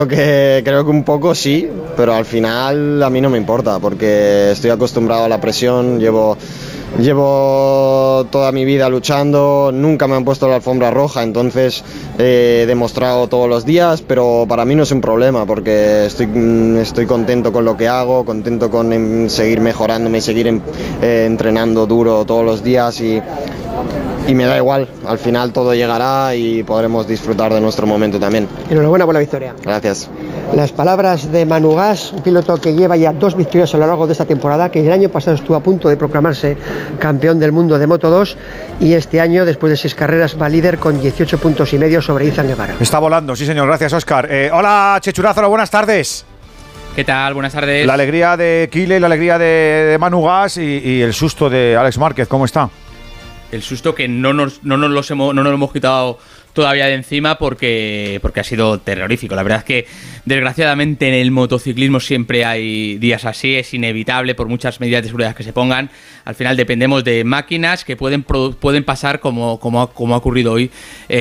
Creo que un poco sí, pero al final a mí no me importa porque estoy acostumbrado a la presión, llevo toda mi vida luchando, nunca me han puesto la alfombra roja, entonces he demostrado todos los días, pero para mí no es un problema porque estoy contento con lo que hago, contento con seguir mejorándome, seguir entrenando duro todos los días y me da igual, al final todo llegará y podremos disfrutar de nuestro momento también. Enhorabuena por la victoria. Gracias. Las palabras de Manu Gas, un piloto que lleva ya 2 victorias a lo largo de esta temporada, que el año pasado estuvo a punto de proclamarse campeón del mundo de Moto2 y este año, después de 6 carreras, va líder con 18,5 puntos sobre Izan Guevara. Está volando, sí señor, gracias Óscar. Hola Chechurazo, buenas tardes. ¿Qué tal? Buenas tardes. La alegría de Kile, la alegría de Manu Gas y el susto de Alex Márquez, ¿cómo está? El susto que no nos lo hemos quitado todavía de encima porque ha sido terrorífico. La verdad es que desgraciadamente en el motociclismo siempre hay días así, es inevitable por muchas medidas de seguridad que se pongan. Al final dependemos de máquinas que pueden pasar como ha ocurrido hoy.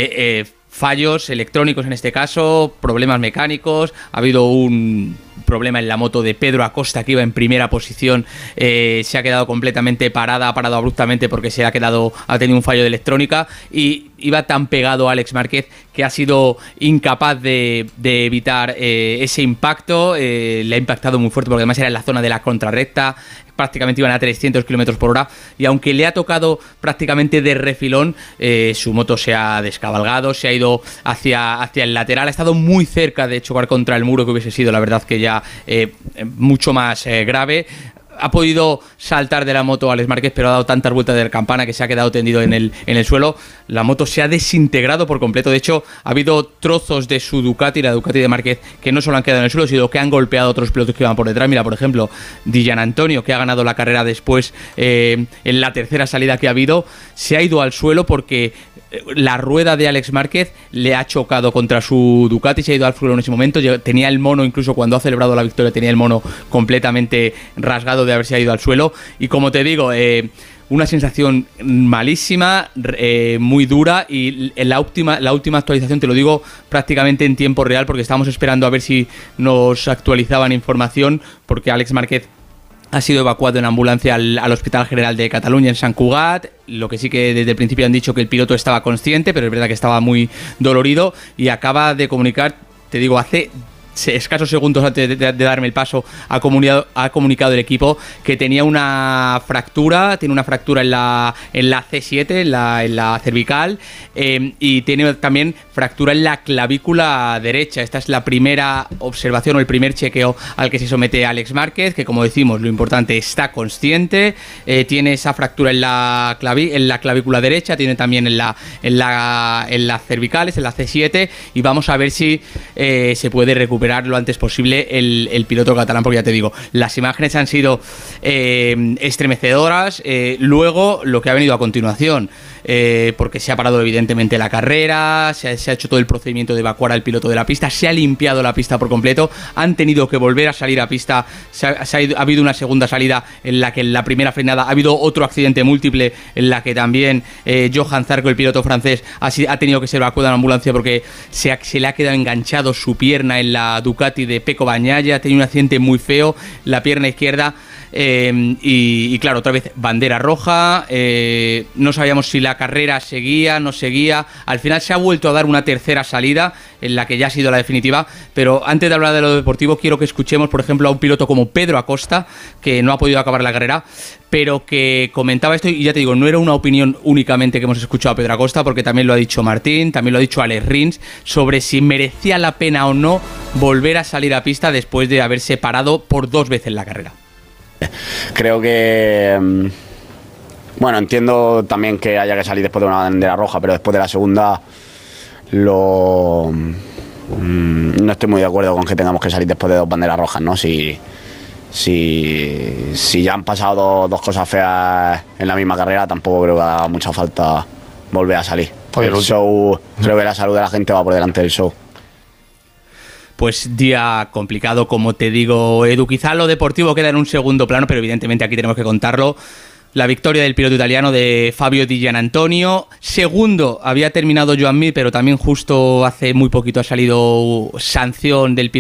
Fallos electrónicos en este caso, problemas mecánicos, ha habido un problema en la moto de Pedro Acosta que iba en primera posición, se ha quedado completamente parada, ha parado abruptamente porque ha tenido un fallo de electrónica y iba tan pegado a Alex Márquez que ha sido incapaz de evitar ese impacto, le ha impactado muy fuerte porque además era en la zona de la contrarrecta, prácticamente iban a 300 km por hora y aunque le ha tocado prácticamente de refilón, su moto se ha descabalgado, se ha ido hacia el lateral, ha estado muy cerca de chocar contra el muro, que hubiese sido la verdad que ya mucho más grave. Ha podido saltar de la moto Alex Márquez, pero ha dado tantas vueltas de la campana que se ha quedado tendido en el suelo. La moto se ha desintegrado por completo. De hecho, ha habido trozos de su Ducati, la Ducati de Márquez, que no solo han quedado en el suelo, sino que han golpeado a otros pilotos que iban por detrás. Mira, por ejemplo, Di Giannantonio, que ha ganado la carrera después, en la tercera salida que ha habido, se ha ido al suelo porque la rueda de Alex Márquez le ha chocado contra su Ducati, se ha ido al suelo en ese momento. Tenía el mono, incluso cuando ha celebrado la victoria, tenía el mono completamente rasgado de haberse ido al suelo. Y como te digo, una sensación malísima, muy dura, y la última actualización, te lo digo prácticamente en tiempo real, porque estábamos esperando a ver si nos actualizaban información, porque Alex Márquez ha sido evacuado en ambulancia al Hospital General de Cataluña en Sant Cugat. Lo que sí que desde el principio han dicho que el piloto estaba consciente, pero es verdad que estaba muy dolorido y acaba de comunicar, te digo, hace escasos segundos antes de darme el paso, ha comunicado el equipo que tenía una fractura, tiene una fractura en la C7, en la cervical, y tiene también fractura en la clavícula derecha. Esta es la primera observación o el primer chequeo al que se somete Alex Márquez, que como decimos, lo importante, está consciente, tiene esa fractura en la clavícula derecha, tiene también en las cervicales, en la C7, y vamos a ver si se puede recuperar lo antes posible el piloto catalán, porque ya te digo, las imágenes han sido estremecedoras. Luego lo que ha venido a continuación, porque se ha parado evidentemente la carrera, se ha hecho todo el procedimiento de evacuar al piloto de la pista, se ha limpiado la pista por completo, han tenido que volver a salir a pista, ha habido una segunda salida en la que en la primera frenada ha habido otro accidente múltiple en la que también Johan Zarco, el piloto francés, ha tenido que ser evacuado en ambulancia porque se le ha quedado enganchado su pierna en la Ducati de Pecco Bagnaia, ha tenido un accidente muy feo, la pierna izquierda. Y claro, otra vez bandera roja, no sabíamos si la carrera seguía, no seguía. Al final se ha vuelto a dar una tercera salida en la que ya ha sido la definitiva. Pero antes de hablar de lo deportivo, quiero que escuchemos, por ejemplo, a un piloto como Pedro Acosta, que no ha podido acabar la carrera, pero que comentaba esto. Y ya te digo, no era una opinión únicamente que hemos escuchado a Pedro Acosta, porque también lo ha dicho Martín, también lo ha dicho Alex Rins, sobre si merecía la pena o no volver a salir a pista después de haberse parado por 2 veces la carrera. Creo que, bueno, entiendo también que haya que salir después de una bandera roja, pero después de la segunda no estoy muy de acuerdo con que tengamos que salir después de 2 banderas rojas, ¿no? Si ya han pasado dos cosas feas en la misma carrera, tampoco creo que haga mucha falta volver a salir. El show, creo que la salud de la gente va por delante del show. Pues día complicado, como te digo, Edu. Quizá lo deportivo queda en un segundo plano, pero evidentemente aquí tenemos que contarlo. La victoria del piloto italiano de Fabio Di Giannantonio. Segundo había terminado Joan Mir, pero también justo hace muy poquito ha salido sanción del piloto